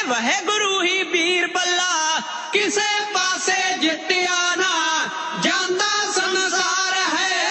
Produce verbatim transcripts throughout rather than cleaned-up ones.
ਵਾਹਿਗੁਰੂ ਹੀ ਵੀਰ ਬੱਲਾ ਕਿਸੇ ਪਾਸੇ ਜਿੱਤਿਆ ਨਾ ਜਾਂਦਾ ਸੰਸਾਰ ਹੈ।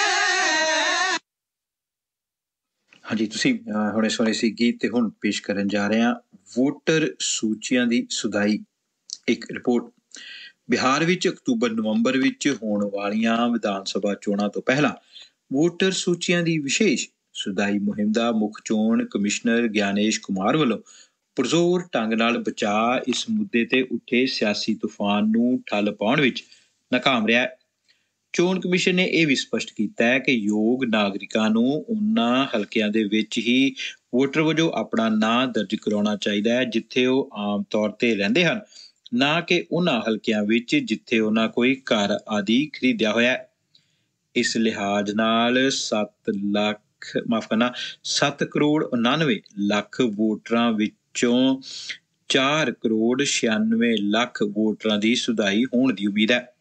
ਹਾਂਜੀ, ਤੁਸੀਂ ਹੁਣੇ ਸੁਣੇ ਸੀ ਗੀਤ ਤੇ ਹੁਣ ਪੇਸ਼ ਕਰਨ ਜਾ ਰਹੇ ਹਾਂ ਵੋਟਰ ਸੂਚੀਆਂ ਦੀ ਸੁਧਾਈ। ਇੱਕ ਰਿਪੋਰਟ। ਬਿਹਾਰ ਵਿੱਚ ਅਕਤੂਬਰ ਨਵੰਬਰ ਵਿੱਚ ਹੋਣ ਵਾਲੀਆਂ ਵਿਧਾਨ ਸਭਾ ਚੋਣਾਂ ਤੋਂ ਪਹਿਲਾਂ ਵੋਟਰ ਸੂਚੀਆਂ ਦੀ ਵਿਸ਼ੇਸ਼ ਸੁਧਾਈ ਮੁਹਿੰਮ ਦਾ ਮੁੱਖ ਚੋਣ ਕਮਿਸ਼ਨਰ ਗਿਆਨੇਸ਼ ਕੁਮਾਰ ਵੱਲੋਂ ਪੁਰਜ਼ੋਰ ਢੰਗ ਨਾਲ ਬਚਾਅ ਇਸ ਮੁੱਦੇ ਤੇ ਉੱਠੇ ਸਿਆਸੀ ਤੂਫਾਨ ਨੂੰ ਠੱਲ ਪਾਉਣ ਵਿੱਚ ਨਾਕਾਮ ਰਿਹਾ ਹੈ। ਚੋਣ ਕਮਿਸ਼ਨ ਨੇ ਇਹ ਵੀ ਸਪਸ਼ਟ ਕੀਤਾ ਹੈ ਕਿ ਯੋਗ ਨਾਗਰਿਕਾਂ ਨੂੰ ਉਨ੍ਹਾਂ ਹਲਕਿਆਂ ਦੇ ਵਿੱਚ ਹੀ ਵੋਟਰ ਵਜੋਂ ਆਪਣਾ ਨਾਂ ਦਰਜ ਕਰਾਉਣਾ ਚਾਹੀਦਾ ਹੈ ਜਿੱਥੇ ਉਹ ਆਮ ਤੌਰ ਤੇ ਰਹਿੰਦੇ ਹਨ, ਨਾ ਕਿ ਉਨ੍ਹਾਂ ਹਲਕਿਆਂ ਵਿੱਚ ਜਿੱਥੇ ਉਹਨਾਂ ਕੋਈ ਘਰ ਆਦਿ ਖਰੀਦਿਆ ਹੋਇਆ ਹੈ। ਇਸ ਲਿਹਾਜ਼ ਨਾਲ ਸੱਤ ਲੱਖ ਮਾਫ ਕਰਨਾ ਸੱਤ ਕਰੋੜ ਉਨਾਨਵੇਂ ਲੱਖ ਵੋਟਰਾਂ ਵਿੱਚੋਂ ਚਾਰ ਕਰੋੜ ਛਿਆਨਵੇਂ ਲੱਖ ਵੋਟਰਾਂ ਦੀ ਸੁਧਾਈ ਹੋਣ ਦੀ ਉਮੀਦ ਹੈ।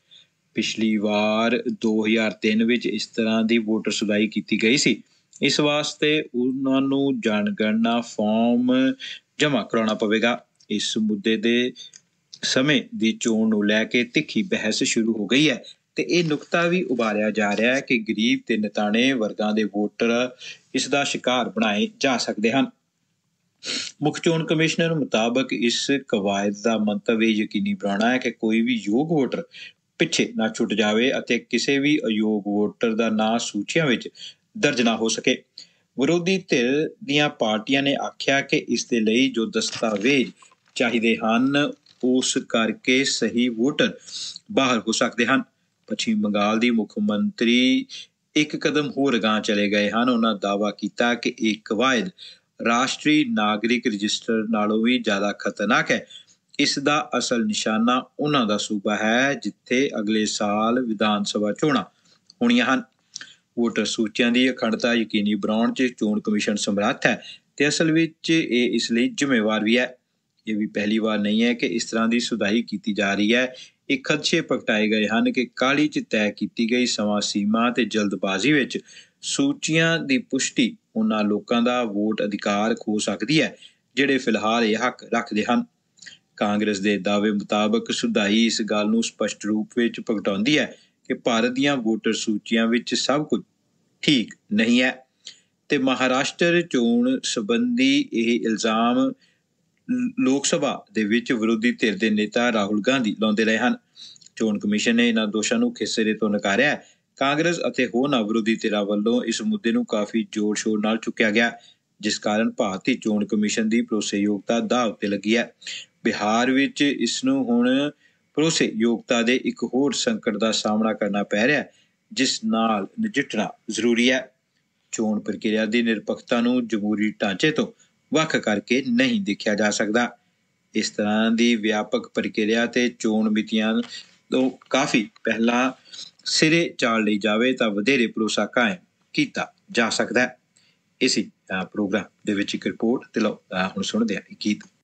ਪਿਛਲੀ ਵਾਰ ਦੋ ਹਜ਼ਾਰ ਤਿੰਨ ਵਿੱਚ ਇਸ ਤਰ੍ਹਾਂ ਦੀ ਵੋਟਰ ਸੁਧਾਈ ਕੀਤੀ ਗਈ ਸੀ। ਇਸ ਵਾਸਤੇ ਉਹਨਾਂ ਨੂੰ ਜਨਗਣਨਾ ਫਾਰਮ ਜਮ੍ਹਾਂ ਕਰਾਉਣਾ ਪਵੇਗਾ। ਇਸ ਮੁੱਦੇ ਦੇ ਸਮੇਂ ਦੀ ਚੋਣ ਨੂੰ ਲੈ ਕੇ ਤਿੱਖੀ ਬਹਿਸ ਸ਼ੁਰੂ ਹੋ ਗਈ ਹੈ ਤੇ ਇਹ ਨੁਕਤਾ ਵੀ ਉਭਾਰਿਆ ਜਾ ਰਿਹਾ ਹੈ ਕਿ ਗਰੀਬ ਤੇ ਨਿਤਾਣੇ ਵਰਗਾਂ ਦੇ ਵੋਟਰ ਇਸ ਦਾ ਸ਼ਿਕਾਰ ਬਣਾਏ ਜਾ ਸਕਦੇ ਹਨ। ਮੁੱਖ ਚੋਣ ਕਮਿਸ਼ਨਰ ਮੁਤਾਬਕ ਇਸ ਕਵਾਇਦ ਦਾ ਮੰਤਵ ਇਹ ਯਕੀਨੀ ਬਣਾਉਣਾ ਹੈ ਕਿ ਕੋਈ ਵੀ ਯੋਗ ਵੋਟਰ ਪਿੱਛੇ ਨਾ ਛੁੱਟ ਜਾਵੇ ਅਤੇ ਕਿਸੇ ਵੀ ਅਯੋਗ ਵੋਟਰ ਦਾ ਨਾਂ ਸੂਚੀਆਂ ਵਿੱਚ ਦਰਜ ਨਾ ਹੋ ਸਕੇ। ਵਿਰੋਧੀ ਧਿਰ ਦੀਆਂ ਪਾਰਟੀਆਂ ਨੇ ਆਖਿਆ ਕਿ ਇਸ ਦੇ ਲਈ ਜੋ ਦਸਤਾਵੇਜ਼ ਚਾਹੀਦੇ ਹਨ ਉਸ ਕਰਕੇ ਸਹੀ ਵੋਟਰ ਬਾਹਰ ਹੋ ਸਕਦੇ ਹਨ। ਪੱਛਮੀ ਬੰਗਾਲ ਦੀ ਮੁੱਖ ਮੰਤਰੀ ਇੱਕ ਕਦਮ ਹੋਰ ਅਗਾਂਹ ਚਲੇ ਗਏ ਹਨ। ਉਹਨਾਂ ਦਾਅਵਾ ਕੀਤਾ ਕਿ ਇਹ ਕਵਾਇਦ ਰਾਸ਼ਟਰੀ ਨਾਗਰਿਕ ਰਜਿਸਟਰ ਨਾਲੋਂ ਵੀ ਜ਼ਿਆਦਾ ਖਤਰਨਾਕ ਹੈ। ਇਸ ਦਾ ਅਸਲ ਨਿਸ਼ਾਨਾ ਉਹਨਾਂ ਦਾ ਸੂਬਾ ਹੈ ਜਿੱਥੇ ਅਗਲੇ ਸਾਲ ਵਿਧਾਨ ਸਭਾ ਚੋਣਾਂ ਹੋਣੀਆਂ ਹਨ। ਵੋਟਰ ਸੂਚੀਆਂ ਦੀ ਅਖੰਡਤਾ ਯਕੀਨੀ ਬਣਾਉਣ 'ਚ ਚੋਣ ਕਮਿਸ਼ਨ ਸਮਰੱਥ ਹੈ ਤੇ ਅਸਲ ਵਿੱਚ ਇਹ ਇਸ ਲਈ ਜ਼ਿੰਮੇਵਾਰ ਵੀ ਹੈ। ਇਹ ਵੀ ਪਹਿਲੀ ਵਾਰ ਨਹੀਂ ਹੈ ਕਿ ਇਸ ਤਰ੍ਹਾਂ ਦੀ ਸੁਧਾਈ ਕੀਤੀ ਜਾ ਰਹੀ ਹੈ। ਇਹ ਖਦਸ਼ੇ ਪ੍ਰਗਟਾਏ ਗਏ ਹਨ ਕਿ ਕਾਹਲੀ 'ਚ ਤੈਅ ਕੀਤੀ ਗਈ ਸਮਾਂ ਸੀਮਾ ਤੇ ਜਲਦਬਾਜ਼ੀ ਵਿੱਚ ਸੂਚੀਆਂ ਦੀ ਪੁਸ਼ਟੀ ਉਹਨਾਂ ਲੋਕਾਂ ਦਾ ਵੋਟ ਅਧਿਕਾਰ ਖੋ ਸਕਦੀ ਹੈ ਜਿਹੜੇ ਫਿਲਹਾਲ ਇਹ ਹੱਕ ਰੱਖਦੇ ਹਨ। ਕਾਂਗਰਸ ਦੇ ਦਾਅਵੇ ਮੁਤਾਬਕ ਸੁਧਾਈ ਇਸ ਗੱਲ ਨੂੰ ਸਪਸ਼ਟ ਰੂਪ ਵਿੱਚ ਪ੍ਰਗਟਾਉਂਦੀ ਹੈ ਕਿ ਭਾਰਤ ਦੀਆਂ ਵੋਟਰ ਸੂਚੀਆਂ ਵਿੱਚ ਸਭ ਕੁਝ ਠੀਕ ਨਹੀਂ ਹੈ ਤੇ ਮਹਾਰਾਸ਼ਟਰ ਚੋਣ ਸੰਬੰਧੀ ਇਹ ਇਲਜ਼ਾਮ ਲੋਕ ਸਭਾ ਦੇ ਵਿੱਚ ਵਿਰੋਧੀ ਧਿਰ ਦੇ ਨੇਤਾ ਰਾਹੁਲ ਗਾਂਧੀ ਲਾਉਂਦੇ ਰਹੇ ਹਨ। ਚੋਣ ਕਮਿਸ਼ਨ ਨੇ ਇਹਨਾਂ ਦੋਸ਼ਾਂ ਨੂੰ ਖਿਸਰੇ ਤੋਂ ਨਕਾਰਿਆ। ਕਾਂਗਰਸ ਅਤੇ ਹੋਰਨਾਂ ਵਿਰੋਧੀ ਧਿਰਾਂ ਵੱਲੋਂ ਇਸ ਮੁੱਦੇ ਨੂੰ ਕਾਫੀ ਜ਼ੋਰ ਸ਼ੋਰ ਨਾਲ ਚੁੱਕਿਆ ਗਿਆ, ਜਿਸ ਕਾਰਨ ਭਾਰਤੀ ਚੋਣ ਕਮਿਸ਼ਨ ਦੀ ਭਰੋਸੇਯੋਗਤਾ ਦਾਅ ਉੱਤੇ ਲੱਗੀ ਹੈ। ਬਿਹਾਰ ਵਿੱਚ ਇਸ ਨੂੰ ਹੁਣ ਭਰੋਸੇਯੋਗਤਾ ਦੇ ਇੱਕ ਹੋਰ ਸੰਕਟ ਦਾ ਸਾਹਮਣਾ ਕਰਨਾ ਪੈ ਰਿਹਾ ਜਿਸ ਨਾਲ ਨਜਿੱਠਣਾ ਜ਼ਰੂਰੀ ਹੈ। ਚੋਣ ਪ੍ਰਕਿਰਿਆ ਦੀ ਨਿਰਪੱਖਤਾ ਨੂੰ ਜਮਹੂਰੀ ਢਾਂਚੇ ਤੋਂ ਵੱਖ ਕਰਕੇ ਨਹੀਂ ਦੇਖਿਆ ਜਾ ਸਕਦਾ। ਇਸ ਤਰ੍ਹਾਂ ਦੀ ਵਿਆਪਕ ਪ੍ਰਕਿਰਿਆ ਤੇ ਚੋਣ ਮਿਤੀਆਂ ਤੋਂ ਕਾਫੀ ਪਹਿਲਾਂ ਸਿਰੇ ਚਾੜ ਲਈ ਜਾਵੇ ਤਾਂ ਵਧੇਰੇ ਭਰੋਸਾ ਕਾਇਮ ਕੀਤਾ ਜਾ ਸਕਦਾ ਹੈ। ਇਸੇ ਪ੍ਰੋਗਰਾਮ ਦੇ ਵਿੱਚ ਇੱਕ ਰਿਪੋਰਟ ਤੇ ਲਓ ਹੁਣ ਸੁਣਦੇ ਹਾਂ ਗੀਤ।